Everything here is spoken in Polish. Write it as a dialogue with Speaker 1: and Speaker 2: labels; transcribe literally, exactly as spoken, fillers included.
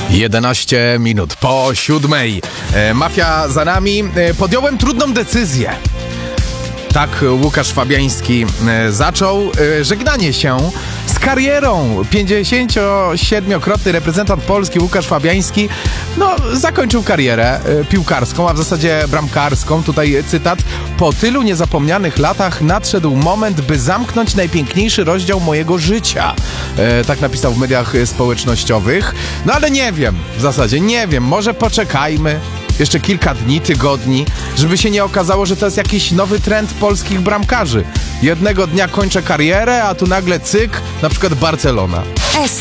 Speaker 1: jedenaście minut po siódmej. E, mafia za nami. E, podjąłem trudną decyzję. Tak Łukasz Fabiański e, zaczął e, żegnanie się z karierą. pięćdziesięciosiedmiokrotny reprezentant Polski Łukasz Fabiański no, zakończył karierę e, piłkarską, a w zasadzie bramkarską. Tutaj cytat. Po tylu niezapomnianych latach nadszedł moment, by zamknąć najpiękniejszy rozdział mojego życia. E, tak napisał w mediach społecznościowych. No ale nie wiem, w zasadzie nie wiem. Może poczekajmy jeszcze kilka dni, tygodni, żeby się nie okazało, że to jest jakiś nowy trend polskich bramkarzy. Jednego dnia kończę karierę, a tu nagle cyk, na przykład Barcelona.